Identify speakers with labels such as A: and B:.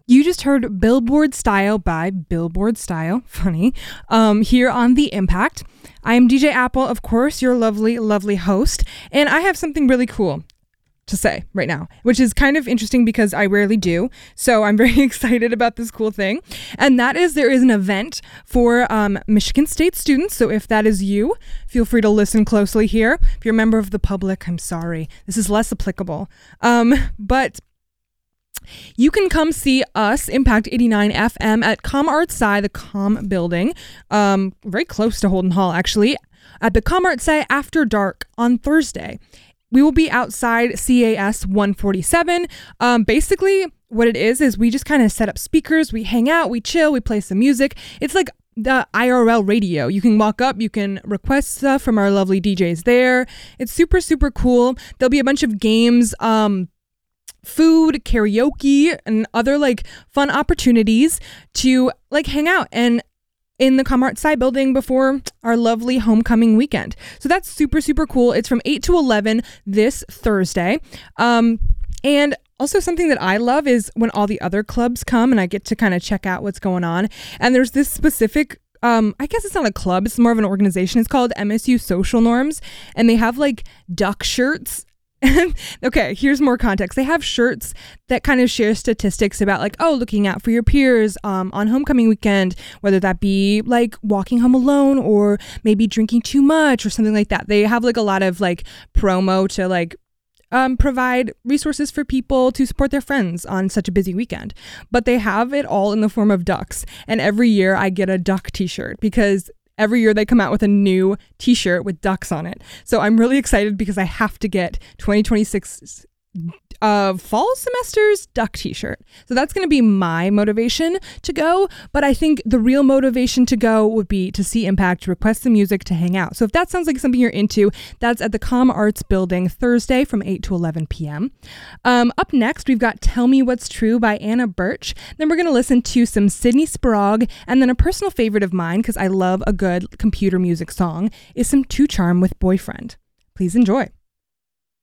A: You just heard Billboard Style by Billboard Style, funny, here on The Impact. I am DJ Apple, of course, your lovely, lovely host, and I have something really cool to say right now, which is kind of interesting because I rarely do, so I'm very excited about this cool thing, and that is there is an event for Michigan State students, so if that is you, feel free to listen closely here. If you're a member of the public, I'm sorry, this is less applicable, but you can come see us, Impact 89 FM, at ComArt Sci, the Com building, very close to Holden Hall, actually, at the ComArt Sci after dark on Thursday. We will be outside CAS 147. Basically, what it is we just kind of set up speakers, we hang out, we chill, we play some music. It's like the IRL radio. You can walk up, you can request stuff from our lovely DJs there. It's super, super cool. There'll be a bunch of games, food, karaoke, and other like fun opportunities to like hang out and in the ComArt Sci building before our lovely homecoming weekend. So that's super, super cool. It's from 8 to 11 this Thursday. And also something that I love is when all the other clubs come and I get to kind of check out what's going on. And there's this specific I guess it's not a club, it's more of an organization. It's called MSU Social Norms, and they have like duck shirts. Okay, here's more context. They have shirts that kind of share statistics about like, oh, looking out for your peers on homecoming weekend, whether that be like walking home alone or maybe drinking too much or something like that. They have like a lot of like promo to like provide resources for people to support their friends on such a busy weekend. But they have it all in the form of ducks. And every year I get a duck t-shirt because every year they come out with a new t-shirt with ducks on it. So I'm really excited because I have to get 2026 fall semester's duck t-shirt. So that's going to be my motivation to go. But I think the real motivation to go would be to see Impact, to request some music, to hang out. So if that sounds like something you're into, that's at the Com Arts building Thursday from 8 to 11 p.m. Up next, we've got Tell Me What's True by Anna Birch. Then we're going to listen to some Sydney Sprague. And then a personal favorite of mine, because I love a good computer music song, is some 2 Charm with Boyfriend. Please enjoy.